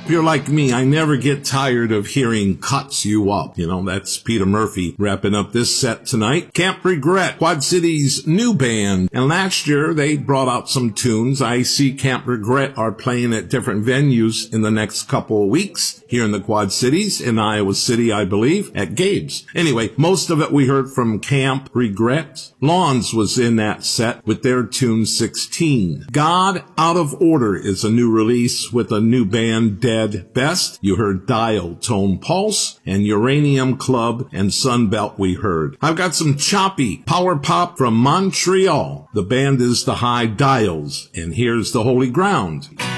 If you're like me, I never get tired of hearing Cuts You Up. You know, that's Peter Murphy wrapping up this set tonight. Camp Regret, Quad City's new band. And last year, they brought out some tunes. I see Camp Regret are playing at different venues in the next couple of weeks here in the Quad Cities, in Iowa City, I believe, at Gabe's. Anyway, most of it we heard from Camp Regret. Lawns was in that set with their tune 16. God Out of Order is a new release with a new band, Dead Best. You heard Dial Tone Pulse, and Uranium Club and Sunbelt we heard. I've got some choppy power pop from Montreal. The band is the High Dials, and here's The Holy Ground.